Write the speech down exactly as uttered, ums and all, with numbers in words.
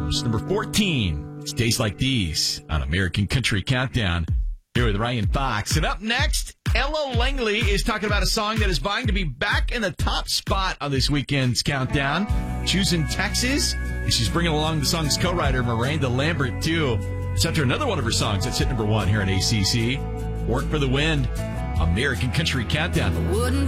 Adams, number fourteen. It's Days Like These on American Country Countdown. Here with Ryan Fox. And up next, Ella Langley is talking about a song that is vying to be back in the top spot on this weekend's countdown. Choosing Texas. And she's bringing along the song's co-writer, Miranda Lambert, too. It's after another one of her songs that's hit number one here at A C C. Work for the Wind. American Country Countdown.